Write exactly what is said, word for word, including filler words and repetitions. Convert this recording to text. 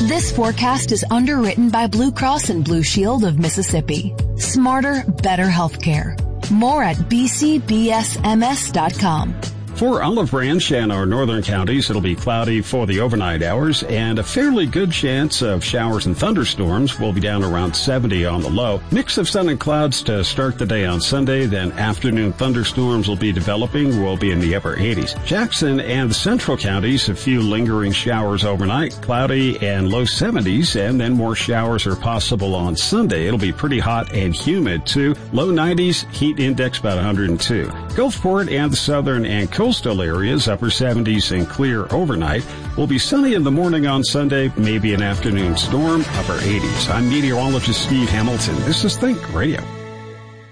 This forecast is underwritten by Blue Cross and Blue Shield of Mississippi. Smarter, better healthcare. More at b c b s m s dot com. For Olive Branch and our northern counties, it'll be cloudy for the overnight hours and a fairly good chance of showers and thunderstorms. Will be down around seventy on the low. Mix of sun and clouds to start the day on Sunday, then afternoon thunderstorms will be developing. Will be in the upper eighties. Jackson and the central counties, a few lingering showers overnight, cloudy and low seventies, and then more showers are possible on Sunday. It'll be pretty hot and humid too. Low nineties, heat index about one hundred two. Gulfport and the southern and coastal Coastal areas, upper seventies and clear overnight. Will be sunny in the morning on Sunday, maybe an afternoon storm, upper eighties. I'm meteorologist Steve Hamilton. This is Think Radio.